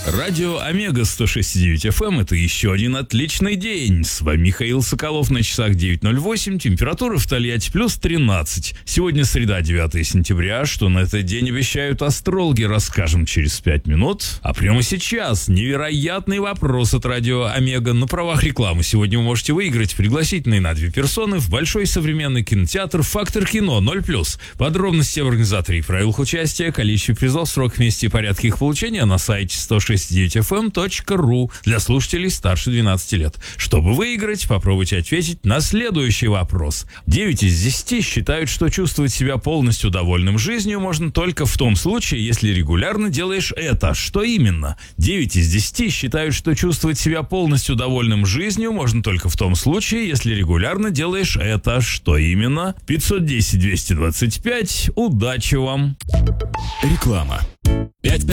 Радио Омега 106.9 FM – это еще один отличный день. С вами Михаил Соколов, на часах 9:08, температура в Тольятти плюс 13. Сегодня среда, 9 сентября, что на этот день обещают астрологи, расскажем через 5 минут. А прямо сейчас невероятный вопрос от Радио Омега. На правах рекламы сегодня вы можете выиграть пригласительные на 2 персоны в большой современный кинотеатр «Фактор кино 0+.» Подробности об организаторе и правилах участия, количестве призов, срок, месте и порядке их получения на сайте 106.9fm.ru для слушателей старше 12 лет. Чтобы выиграть, попробуйте ответить на следующий вопрос. 9 из 10 считают, что чувствовать себя полностью довольным жизнью можно только в том случае, если регулярно делаешь это. Что именно? 9 из 10 считают, что чувствовать себя полностью довольным жизнью можно только в том случае, если регулярно делаешь это. Что именно? 510-225. Удачи вам! Реклама.